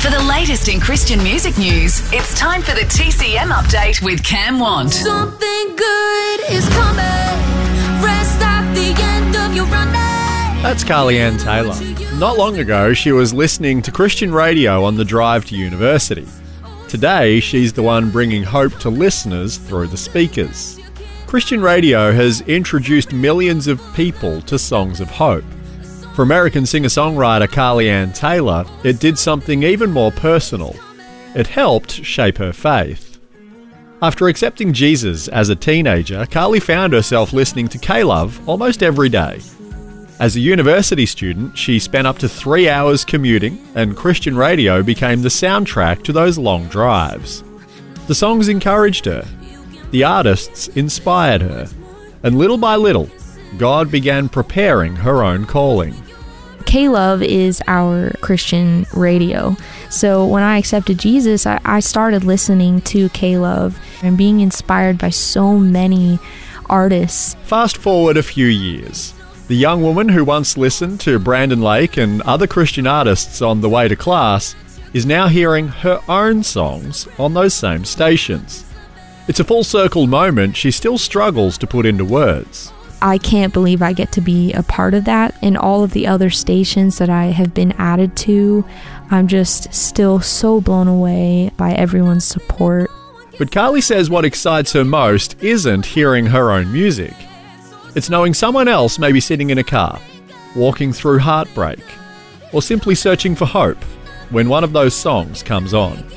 For the latest in Christian music news, it's time for the TCM update with Cam Want. Something good is coming. Rest at the end of your running. That's Carly Ann Taylor. Not long ago, she was listening to Christian radio on the drive to university. Today, she's the one bringing hope to listeners through the speakers. Christian radio has introduced millions of people to songs of hope. For American singer-songwriter Carly Ann Taylor, it did something even more personal. It helped shape her faith. After accepting Jesus as a teenager, Carly found herself listening to K-Love almost every day. As a university student, she spent up to 3 hours commuting, and Christian radio became the soundtrack to those long drives. The songs encouraged her. The artists inspired her. And little by little, God began preparing her own calling. K-Love is our Christian radio. So when I accepted Jesus, I started listening to K-Love and being inspired by so many artists. Fast forward a few years. The young woman who once listened to Brandon Lake and other Christian artists on the way to class is now hearing her own songs on those same stations. It's a full circle moment she still struggles to put into words. I can't believe I get to be a part of that, and all of the other stations that I have been added to. I'm just still so blown away by everyone's support. But Carly says what excites her most isn't hearing her own music. It's knowing someone else may be sitting in a car, walking through heartbreak, or simply searching for hope when one of those songs comes on.